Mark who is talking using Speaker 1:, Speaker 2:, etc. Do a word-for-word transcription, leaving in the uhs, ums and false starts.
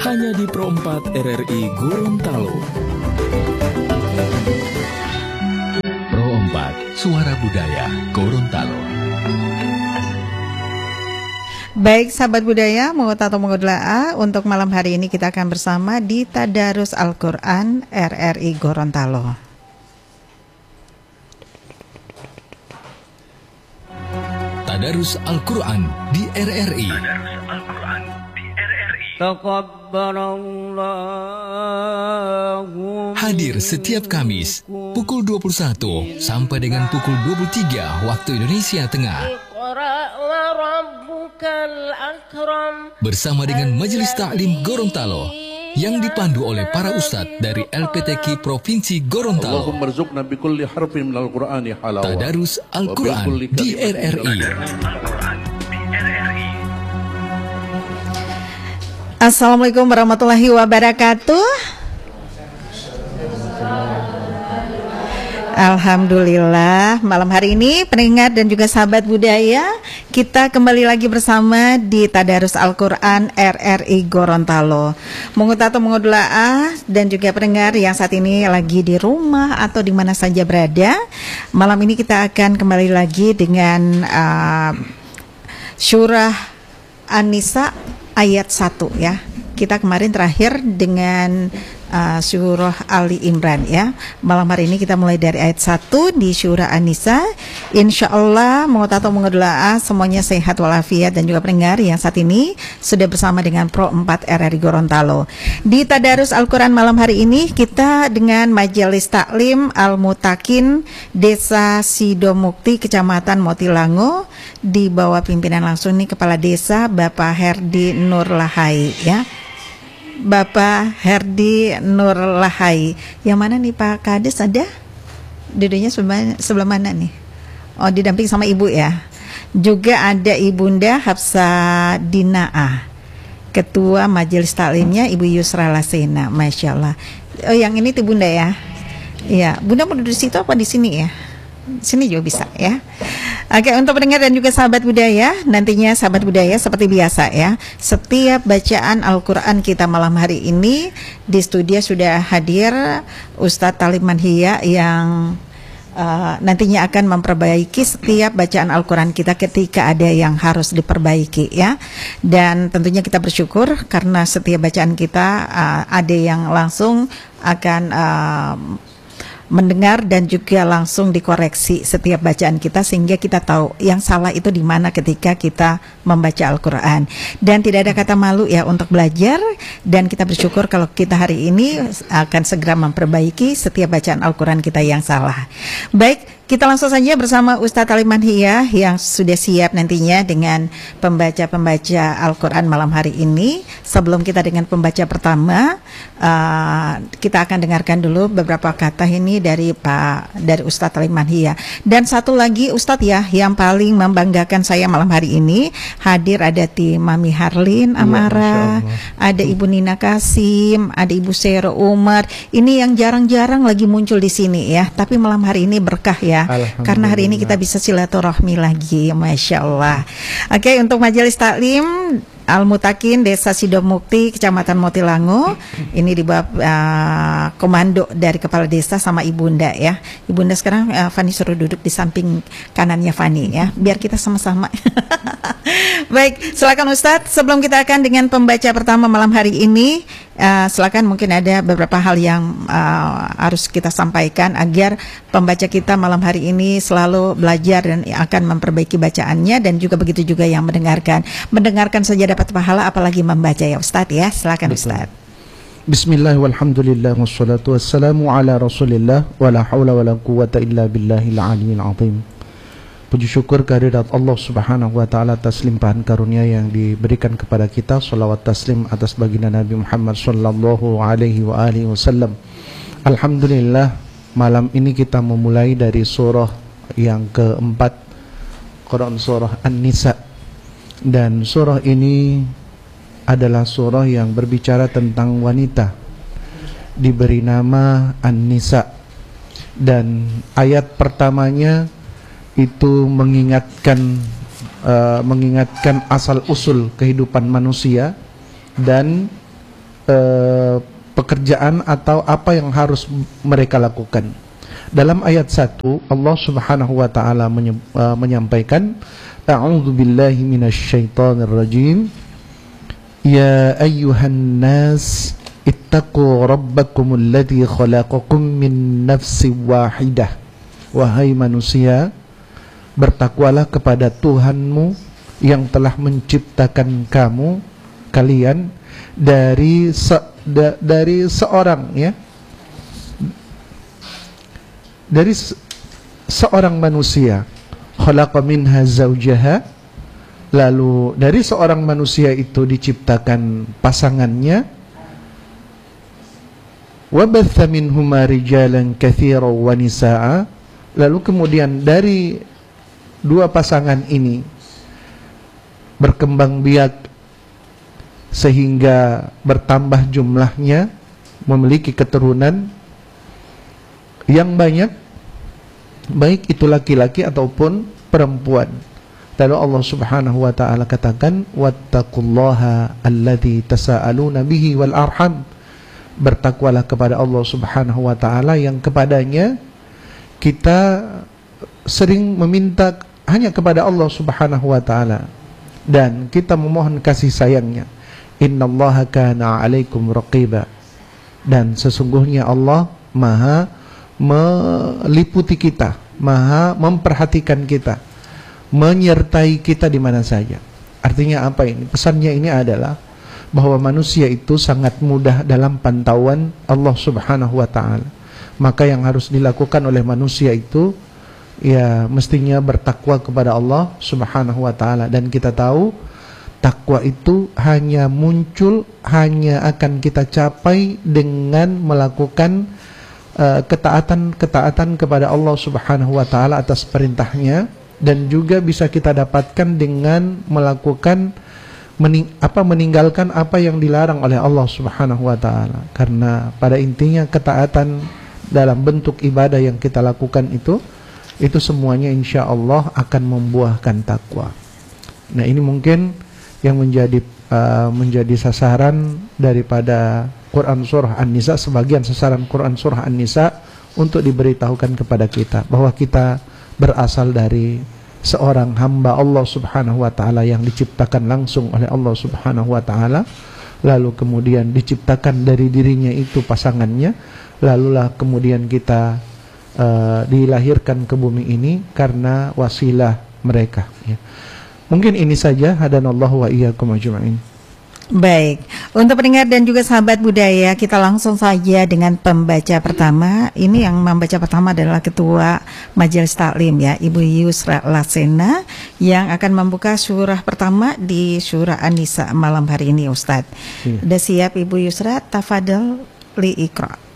Speaker 1: hanya di Pro empat R R I Gorontalo. Pro empat, Suara Budaya Gorontalo.
Speaker 2: Baik sahabat budaya, mengut atau mengutlaa, untuk malam hari ini kita akan bersama di Tadarus Al-Quran R R I Gorontalo.
Speaker 1: Tadarus Al-Quran di R R I. Hadir setiap Kamis pukul dua puluh satu sampai dengan pukul dua puluh tiga waktu Indonesia Tengah. Bersama dengan Majelis Ta'lim Gorontalo yang dipandu oleh para ustadz dari L P T Q Provinsi Gorontalo. Tadarus Al-Quran di R R I.
Speaker 2: Assalamualaikum warahmatullahi wabarakatuh. Alhamdulillah, malam hari ini pendengar dan juga sahabat budaya, kita kembali lagi bersama di Tadarus Al-Quran R R I Gorontalo. Mengut atau mengutlaa dan juga pendengar yang saat ini lagi di rumah atau di mana saja berada, malam ini kita akan kembali lagi dengan uh, Surah An-Nisa ayat satu ya. Kita kemarin terakhir dengan uh, surah Ali Imran ya. Malam hari ini kita mulai dari ayat satu di surah An-Nisa. Insyaallah mengut atau mengutlaa semuanya sehat walafiat dan juga pendengar yang saat ini sudah bersama dengan Pro empat R R I Gorontalo. Di Tadarus Al-Quran malam hari ini kita dengan Majelis Taklim Al-Mutakin Desa Sidomukti Kecamatan Motilango, di bawah pimpinan langsung nih Kepala Desa Bapak Herdi Nur Lahai ya. Bapak Herdi Nur Lahai. Yang mana nih Pak Kades ada? Duduknya sebelah, sebelah mana nih? Oh, didamping sama Ibu ya. Juga ada Ibunda Hafsa Dinaah, Ketua Majelis Taklimnya Ibu Yusra Lasena. Masya Allah. Oh, yang ini tuh Bunda ya. Iya, Bunda mau duduk di situ apa di sini ya? Sini juga bisa ya. Oke, untuk pendengar dan juga sahabat budaya, nantinya sahabat budaya seperti biasa ya, setiap bacaan Al-Quran kita malam hari ini di studio sudah hadir Ustadz Talib Manhia yang uh, nantinya akan memperbaiki setiap bacaan Al-Quran kita ketika ada yang harus diperbaiki ya. Dan tentunya kita bersyukur karena setiap bacaan kita uh, ada yang langsung akan uh, mendengar dan juga langsung dikoreksi setiap bacaan kita, sehingga kita tahu yang salah itu di mana ketika kita membaca Al-Quran. Dan tidak ada kata malu ya untuk belajar, dan kita bersyukur kalau kita hari ini akan segera memperbaiki setiap bacaan Al-Quran kita yang salah. Baik, kita langsung saja bersama Ustadz Talib Manhia yang sudah siap nantinya dengan pembaca-pembaca Al-Quran malam hari ini. Sebelum kita dengan pembaca pertama, uh, kita akan dengarkan dulu beberapa kata ini dari Pak dari Ustadz Talib Manhia. Dan satu lagi Ustadz ya, yang paling membanggakan saya malam hari ini hadir ada tim Mami Harlin Amara, ya, ada Ibu Nina Kasim, ada Ibu Sero Umar. Ini yang jarang-jarang lagi muncul di sini ya, tapi malam hari ini berkah ya. Karena hari ini kita bisa silaturahmi lagi, Masya Allah. Oke, untuk Majelis Taklim Al-Mutakin Desa Sidomukti Kecamatan Motilango, ini di bawah uh, komando dari Kepala Desa sama Ibunda ya. Ibunda sekarang uh, Fani suruh duduk di samping kanannya Fani ya, biar kita sama-sama. Baik, silakan Ustadz. Sebelum kita akan dengan pembaca pertama malam hari ini, uh, silakan mungkin ada beberapa hal yang uh, harus kita sampaikan agar pembaca kita malam hari ini selalu belajar dan akan memperbaiki bacaannya, dan juga begitu juga yang mendengarkan. Mendengarkan saja dapat pahala, apalagi membaca ya Ustadz ya. Silakan Ustadz.
Speaker 3: Bismillah walhamdulillah wassalatu wassalamu ala rasulillah wa la hawla wa la quwata illa billahil aliyyil azim. Puji syukur kehadirat Allah subhanahu wa ta'ala atas limpahan karunia yang diberikan kepada kita. Salawat taslim atas baginda Nabi Muhammad sallallahu alaihi wa alihi wasallam. Alhamdulillah, malam ini kita memulai dari surah yang keempat, Quran surah An-Nisa. Dan surah ini adalah surah yang berbicara tentang wanita, diberi nama An-Nisa. Dan ayat pertamanya itu mengingatkan uh, mengingatkan asal usul kehidupan manusia dan uh, pekerjaan atau apa yang harus mereka lakukan. Dalam ayat satu Allah Subhanahu wa taala menye, uh, menyampaikan, A'udzu billahi minasyaitonir rajim. Ya ayyuhan nas ittaqu rabbakumul ladzi khalaqakum min nafsin wahidah. Wahai manusia, bertakwalah kepada Tuhanmu yang telah menciptakan kamu kalian dari se, da, dari seorang ya dari se, seorang manusia. Khalaqa minha zawjaha, lalu dari seorang manusia itu diciptakan pasangannya. Wa batha minhuma rijalan katsiran wa nisaa, lalu kemudian dari dua pasangan ini berkembang biak sehingga bertambah jumlahnya, memiliki keturunan yang banyak, baik itu laki-laki ataupun perempuan. Lalu Allah Subhanahu wa taala katakan, wattaqullaha alladzi tasaaluna bihi wal arham. Bertakwalah kepada Allah Subhanahu wa taala yang kepadanya kita sering meminta hanya kepada Allah Subhanahu wa taala dan kita memohon kasih sayangnya. Innallaha kana 'alaikum raqiba. Dan sesungguhnya Allah Maha meliputi kita, Maha memperhatikan kita, menyertai kita di mana saja. Artinya apa ini? Pesannya ini adalah bahwa manusia itu sangat mudah dalam pantauan Allah Subhanahu wa taala. Maka yang harus dilakukan oleh manusia itu ya mestinya bertakwa kepada Allah Subhanahu wa taala, dan kita tahu takwa itu hanya muncul, hanya akan kita capai dengan melakukan uh, ketaatan-ketaatan kepada Allah Subhanahu wa taala atas perintahnya, dan juga bisa kita dapatkan dengan melakukan mening, apa meninggalkan apa yang dilarang oleh Allah Subhanahu wa taala. Karena pada intinya ketaatan dalam bentuk ibadah yang kita lakukan itu itu semuanya insya Allah akan membuahkan takwa. Nah, ini mungkin yang menjadi uh, menjadi sasaran daripada Quran Surah An-Nisa, sebagian sasaran Quran Surah An-Nisa untuk diberitahukan kepada kita bahwa kita berasal dari seorang hamba Allah Subhanahu wa taala yang diciptakan langsung oleh Allah Subhanahu wa taala, lalu kemudian diciptakan dari dirinya itu pasangannya, lalulah kemudian kita uh, dilahirkan ke bumi ini karena wasilah mereka ya. Mungkin ini saja, hadanallahu wa iyyakum ajma'in.
Speaker 2: Baik, untuk pendengar dan juga sahabat budaya, kita langsung saja dengan pembaca pertama. Ini yang membaca pertama adalah Ketua Majelis Taklim ya, Ibu Yusra Lasena, yang akan membuka surah pertama di surah An-Nisa malam hari ini, Ustadz. Iya. Sudah siap Ibu Yusra? Tafadhol li Iqra.